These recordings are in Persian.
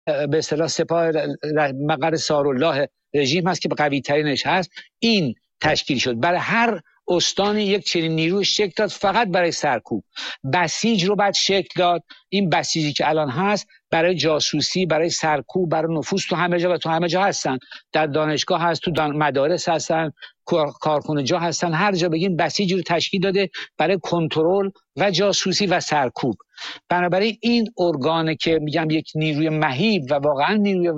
به اصطلاح سپاه مقر سارالله رژیم هست که قوی ترینش هست، این تشکیل شد. برای هر استانی یک چنین نیروی شکل داد فقط برای سرکوب. بسیج رو بعد شکل داد. این بسیجی که الان هست برای جاسوسی، برای سرکوب، برای نفوذ تو همه جا و تو همه جا هستن. در دانشگاه هست، تو مدارس هستن، کارخونه جا هستن، هر جا بگین بسیج رو تشکیل داده برای کنترل و جاسوسی و سرکوب. بنابراین این ارگانه که میگم یک نیروی مهیب و واقعا نیروی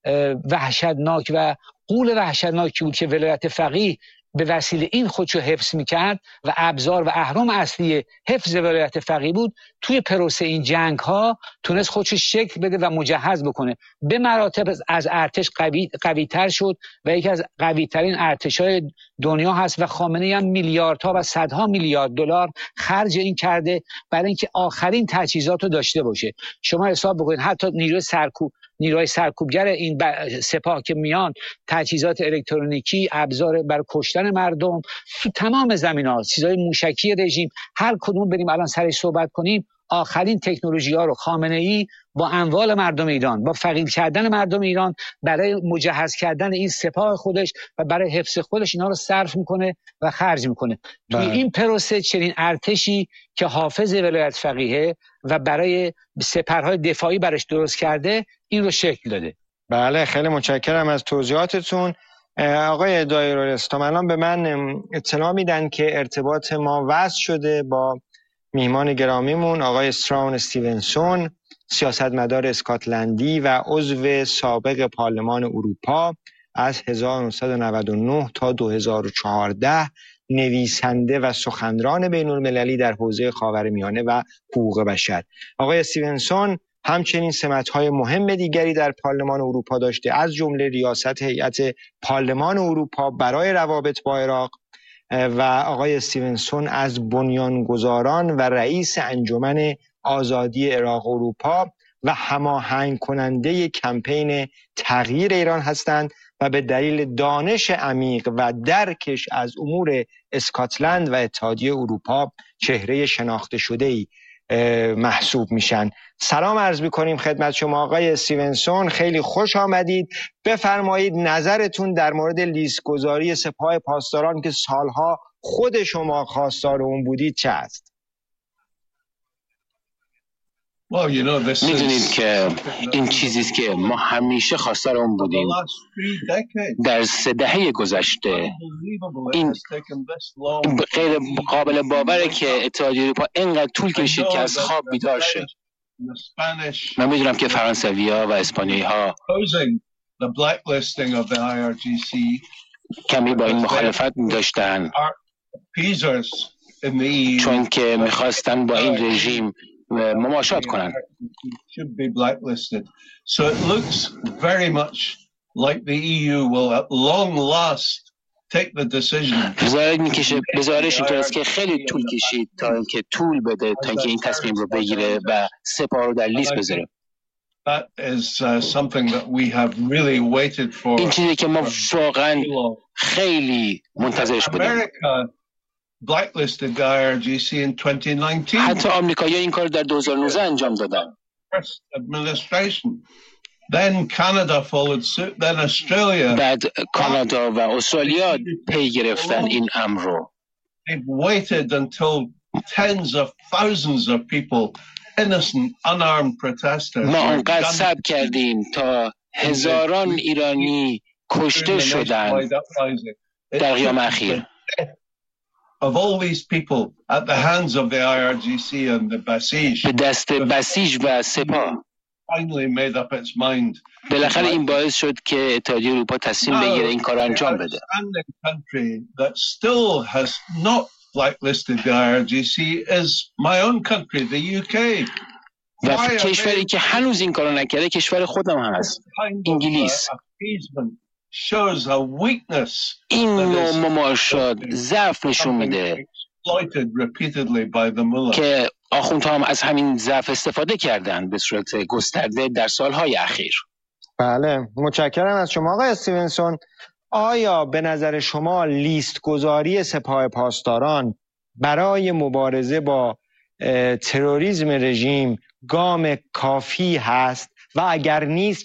وحشتناک و غول وحشتناکی بود که ولایت فقیه به وسیله این خودشو حفظ میکرد و ابزار و اهرم اصلی حفظ ولایت فقیه بود. توی پروسه این جنگ ها تونست خودشو شکل بده و مجهز بکنه، به مراتب از ارتش قوی تر شد و یکی از قوی ترین ارتش های دنیا هست و خامنه‌ای هم میلیاردها و صدها میلیارد دلار خرج این کرده برای اینکه آخرین تجهیزات رو داشته باشه. شما حساب بکنید حتی نیروی سرکوبگر این سپاه که میان، تجهیزات الکترونیکی، ابزار برای کشتن مردم تو تمام زمینه‌ها، چیزای موشکی رژیم، هر کدوم بریم الان سرش صحبت کنیم، آخرین تکنولوژی ها رو خامنه‌ای با اموال مردم ایران، با فقیر کردن مردم ایران برای مجهز کردن این سپاه خودش و برای حفظ خودش اینا رو صرف میکنه و خرج میکنه. توی این پروسه چنین ارتشی که حافظ ولایت فقیه و برای سپرهای دفاعی برش درست کرده این رو شکل داده. بله، خیلی متشکرم از توضیحاتتون. آقای دایرالاسلام، الان به من اطلاع میدن که ارتباط ما وصل شده با میهمان گرامیمون آقای استراون استیونسون، سیاستمدار اسکاتلندی و عضو سابق پارلمان اروپا از 1999 تا 2014، نویسنده و سخنران بین المللی در حوزه خاورمیانه و حقوق بشر. آقای استیونسون همچنین سمت‌های مهم دیگری در پارلمان اروپا داشته، از جمله ریاست هیئت پارلمان اروپا برای روابط با عراق و آقای استیونسون از بنیانگذاران و رئیس انجمن آزادی عراق اروپا و هماهنگ کننده کمپین تغییر ایران هستند و به دلیل دانش عمیق و درکش از امور اسکاتلند و اتحادیه اروپا چهره شناخته شده‌ای محسوب میشن. سلام عرض میکنیم خدمت شما آقای استیونسون، خیلی خوش آمدید. بفرمایید نظرتون در مورد لیست گذاری سپاه پاسداران که سالها خود شما خواستار اون بودید چه است؟ میدونید که این چیزیست که ما همیشه خواستار اون بودیم. در 3 دهه گذشته این غیر قابل باوره که اتحادیه اروپا اینقدر طول کشید که از خواب بیدار شد. من میدونم که فرانسوی‌ها و اسپانیایی‌ها کمی با این مخالفت داشتن، چون که میخواستن با این رژیم مماشات کنن. So it looks very much like the EU will at long last take the decision. بذارش اینطور که خیلی طول کشید تا اینکه طول بده تا اینکه این تصمیم رو بگیره و سپاه رو در لیست بذاره. That is something that we have really waited for. این چیزی که ما واقعا خیلی منتظرش بودیم. Blacklisted the IRGC in 2019. حتی آمریکایی‌ها این کار در 2019 انجام دادن. Then Canada followed suit. Then Australia. بعد کانادا و استرالیا پی گرفتن این امر رو. They've waited until tens of thousands of people, innocent, unarmed protesters. ما انقدر صبر کردیم تا هزاران ایرانی کشته شدند در قیام اخیر. Of all these people at the hands of the IRGC and the Basij. به دست بسیج و سپاه. Finally made up its mind. بالاخره این باعث شد که اتحادیه اروپا تصمیم بگیره این کار انجام بده. The country that still has not blacklisted the IRGC is my own country, the UK. و کشوری که هنوز این کارو نکرده کشور خودم هست، انگلیس. این نوع مماشات ضعف نشون میده که آخوندها هم از همین ضعف استفاده کردن به صورت گسترده در سالهای اخیر. بله، متشکرم از شما آقای استیونسون. آیا به نظر شما لیست گذاری سپاه پاسداران برای مبارزه با تروریسم رژیم گام کافی هست و اگر نیست